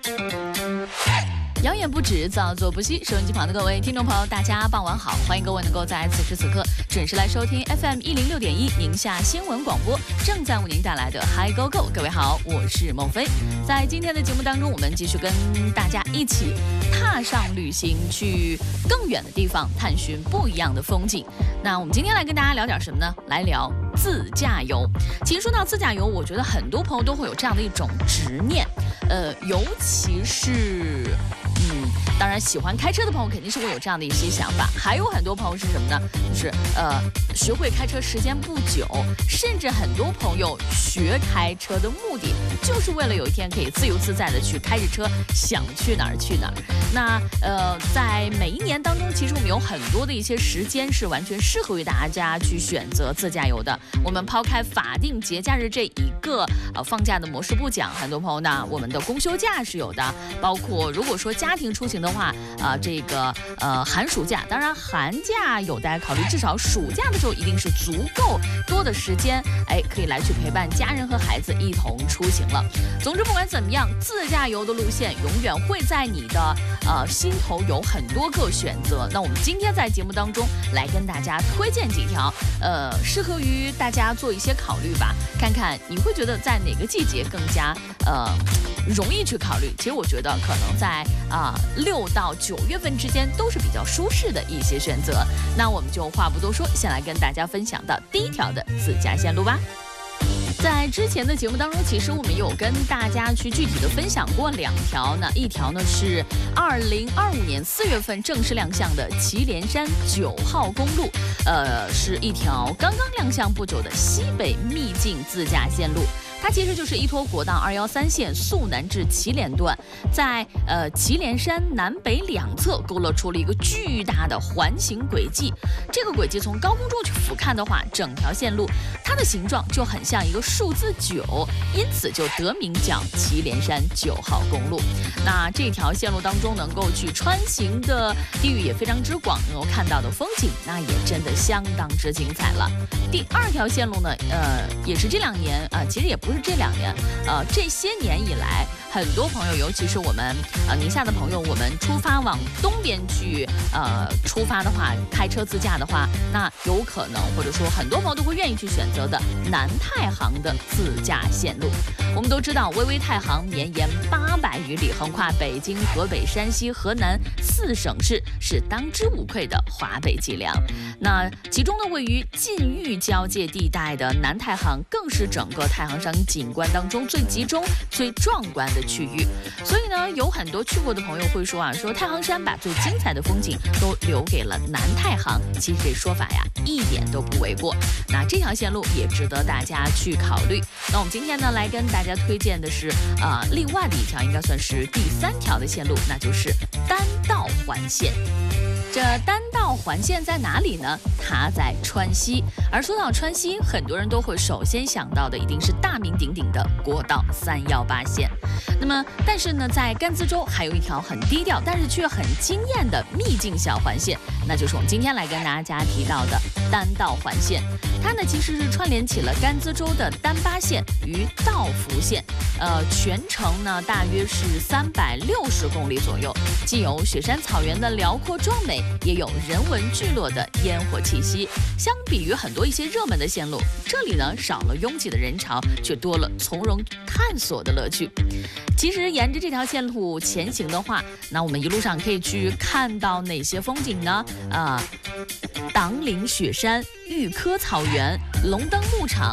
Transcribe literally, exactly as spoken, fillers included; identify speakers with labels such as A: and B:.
A: 谣言不止，造作不息。收音机旁的各位听众朋友，大家傍晚好，欢迎各位能够在此时此刻准时来收听 F M 一零六点一宁夏新闻广播，正在为您带来的 Hi Go Go。各位好，我是孟非。在今天的节目当中，我们继续跟大家一起踏上旅行，去更远的地方探寻不一样的风景。那我们今天来跟大家聊点什么呢？来聊自驾游。其实说到自驾游，我觉得很多朋友都会有这样的一种执念，呃，尤其是。嗯，当然，喜欢开车的朋友肯定是会有这样的一些想法。还有很多朋友是什么呢？就是呃，学会开车时间不久，甚至很多朋友学开车的目的就是为了有一天可以自由自在的去开着车，想去哪儿去哪儿。那呃，在每一年当中，其实我们有很多的一些时间是完全适合于大家去选择自驾游的。我们抛开法定节假日这一个呃放假的模式不讲，很多朋友呢，我们的公休假是有的，包括如果说家庭出行的话，啊、呃，这个呃寒暑假，当然寒假有待考虑，至少暑假的时候一定是足够多的时间，哎，可以来去陪伴家人和孩子一同出行了。总之，不管怎么样，自驾游的路线永远会在你的呃心头有很多个选择。那我们今天在节目当中来跟大家推荐几条，呃，适合于大家做一些考虑吧，看看你会觉得在哪个季节更加呃容易去考虑。其实我觉得可能在啊六到九月份之间都是比较舒适的一些选择。那我们就话不多说，先来跟大家分享到第一条的自驾线路吧。在之前的节目当中，其实我们有跟大家去具体的分享过两条呢，一条呢是二零二五年四月份正式亮相的祁连山九号公路，呃，是一条刚刚亮相不久的西北秘境自驾线路。它其实就是依托国道二一三线肃南至祁连段，在呃祁连山南北两侧勾勒出了一个巨大的环形轨迹。这个轨迹从高空中去俯瞰的话，整条线路它的形状就很像一个数字九，因此就得名叫祁连山九号公路。那这条线路当中能够去穿行的地域也非常之广，能够看到的风景那也真的相当之精彩了。第二条线路呢，呃，也是这两年啊、呃，其实也不是这两年，呃，这些年以来，很多朋友，尤其是我们呃宁夏的朋友，我们出发往东边去，呃，出发的话，开车自驾的话，那有可能或者说很多朋友都会愿意去选择的南太行的自驾线路。我们都知道，巍巍太行绵延八百余里，横跨北京、河北、山西、河南四省市，是当之无愧的华北脊梁。那其中呢，位于晋豫交界地带的南太行，更是整个太行山景观当中最集中、最壮观的区域。所以呢，有很多去过的朋友会说啊，说太行山把最精彩的风景都留给了南太行。其实这说法呀，一点都不为过。那这条线路也值得大家去考虑。那我们今天呢，来跟大家推荐的是啊、呃，另外的一条，应该算是第三条的线路，那就是单道环线。这单道环线在哪里呢？它在川西。而说到川西，很多人都会首先想到的一定是大名鼎鼎的国道三一八线。那么，但是呢，在甘孜州还有一条很低调，但是却很惊艳的秘境小环线，那就是我们今天来跟大家提到的单道环线。它呢其实是串联起了甘孜州的丹巴县与道孚县，呃，全程呢大约是三百六十公里左右，既有雪山草原的辽阔壮美，也有人文聚落的烟火气息。相比于很多一些热门的线路，这里呢少了拥挤的人潮，却多了从容探索的乐趣。其实沿着这条线路前行的话，那我们一路上可以去看到哪些风景呢？啊、呃，党岭雪山、玉科草原、龙灯牧场、